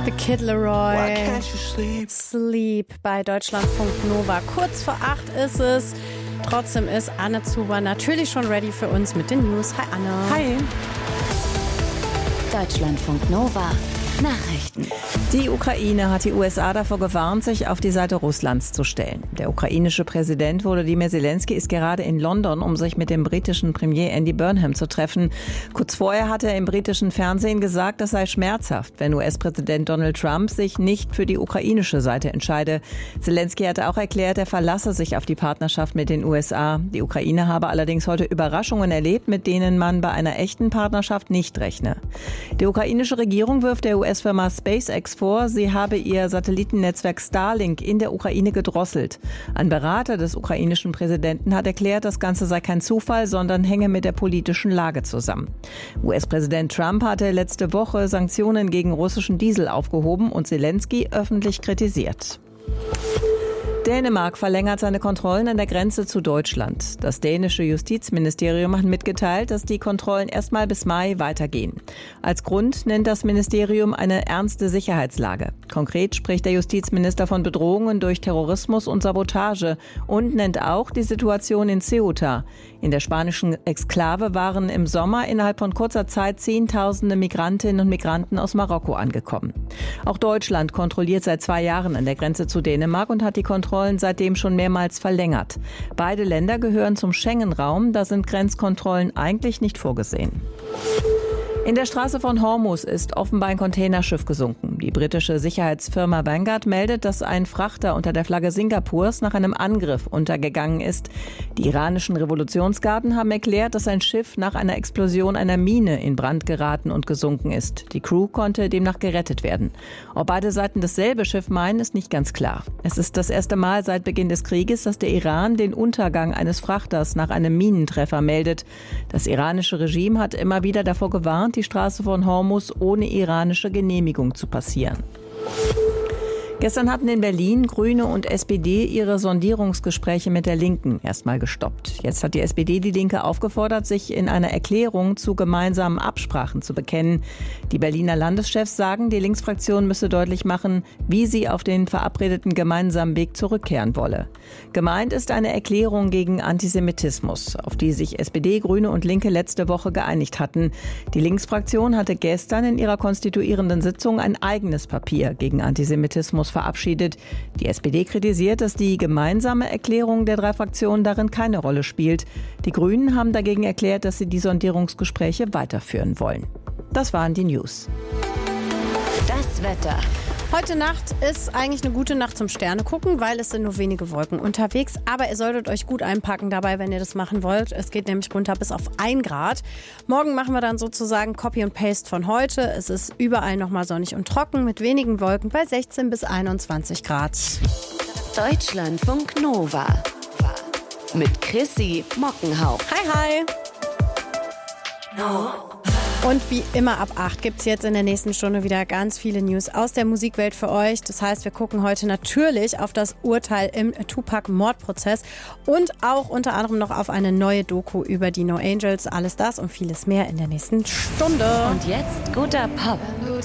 The Kid Laroi. Sleep bei Deutschlandfunk Nova. Kurz vor 8 ist es. Trotzdem ist Anne Zuber natürlich schon ready für uns mit den News. Hi Anne. Hi. Deutschlandfunk Nova. Nachrichten. Die Ukraine hat die USA davor gewarnt, sich auf die Seite Russlands zu stellen. Der ukrainische Präsident Volodymyr Zelensky ist gerade in London, um sich mit dem britischen Premier Andy Burnham zu treffen. Kurz vorher hatte er im britischen Fernsehen gesagt, es sei schmerzhaft, wenn US-Präsident Donald Trump sich nicht für die ukrainische Seite entscheide. Zelensky hatte auch erklärt, er verlasse sich auf die Partnerschaft mit den USA. Die Ukraine habe allerdings heute Überraschungen erlebt, mit denen man bei einer echten Partnerschaft nicht rechne. Die ukrainische Regierung wirft der US-Firma SpaceX vor, sie habe ihr Satellitennetzwerk Starlink in der Ukraine gedrosselt. Ein Berater des ukrainischen Präsidenten hat erklärt, das Ganze sei kein Zufall, sondern hänge mit der politischen Lage zusammen. US-Präsident Trump hatte letzte Woche Sanktionen gegen russischen Diesel aufgehoben und Zelensky öffentlich kritisiert. Dänemark verlängert seine Kontrollen an der Grenze zu Deutschland. Das dänische Justizministerium hat mitgeteilt, dass die Kontrollen erstmal bis Mai weitergehen. Als Grund nennt das Ministerium eine ernste Sicherheitslage. Konkret spricht der Justizminister von Bedrohungen durch Terrorismus und Sabotage und nennt auch die Situation in Ceuta. In der spanischen Exklave waren im Sommer innerhalb von kurzer Zeit Zehntausende Migrantinnen und Migranten aus Marokko angekommen. Auch Deutschland kontrolliert seit 2 Jahren an der Grenze zu Dänemark und hat die Kontrollen seitdem schon mehrmals verlängert. Beide Länder gehören zum Schengen-Raum, da sind Grenzkontrollen eigentlich nicht vorgesehen. In der Straße von Hormuz ist offenbar ein Containerschiff gesunken. Die britische Sicherheitsfirma Vanguard meldet, dass ein Frachter unter der Flagge Singapurs nach einem Angriff untergegangen ist. Die iranischen Revolutionsgarden haben erklärt, dass ein Schiff nach einer Explosion einer Mine in Brand geraten und gesunken ist. Die Crew konnte demnach gerettet werden. Ob beide Seiten dasselbe Schiff meinen, ist nicht ganz klar. Es ist das erste Mal seit Beginn des Krieges, dass der Iran den Untergang eines Frachters nach einem Minentreffer meldet. Das iranische Regime hat immer wieder davor gewarnt, die Straße von Hormuz ohne iranische Genehmigung zu passieren. Gestern hatten in Berlin Grüne und SPD ihre Sondierungsgespräche mit der Linken erstmal gestoppt. Jetzt hat die SPD die Linke aufgefordert, sich in einer Erklärung zu gemeinsamen Absprachen zu bekennen. Die Berliner Landeschefs sagen, die Linksfraktion müsse deutlich machen, wie sie auf den verabredeten gemeinsamen Weg zurückkehren wolle. Gemeint ist eine Erklärung gegen Antisemitismus, auf die sich SPD, Grüne und Linke letzte Woche geeinigt hatten. Die Linksfraktion hatte gestern in ihrer konstituierenden Sitzung ein eigenes Papier gegen Antisemitismus verabschiedet. Die SPD kritisiert, dass die gemeinsame Erklärung der 3 Fraktionen darin keine Rolle spielt. Die Grünen haben dagegen erklärt, dass sie die Sondierungsgespräche weiterführen wollen. Das waren die News. Das Wetter. Heute Nacht ist eigentlich eine gute Nacht zum Sterne gucken, weil es sind nur wenige Wolken unterwegs. Aber ihr solltet euch gut einpacken dabei, wenn ihr das machen wollt. Es geht nämlich runter bis auf 1 Grad. Morgen machen wir dann sozusagen Copy und Paste von heute. Es ist überall nochmal sonnig und trocken mit wenigen Wolken bei 16 bis 21 Grad. Deutschlandfunk Nova. Mit Chrissy Mockenhauch. Hi, hi. Und wie immer ab 8 gibt es jetzt in der nächsten Stunde wieder ganz viele News aus der Musikwelt für euch. Das heißt, wir gucken heute natürlich auf das Urteil im Tupac-Mordprozess und auch unter anderem noch auf eine neue Doku über die No Angels. Alles das und vieles mehr in der nächsten Stunde. Und jetzt guter Pop.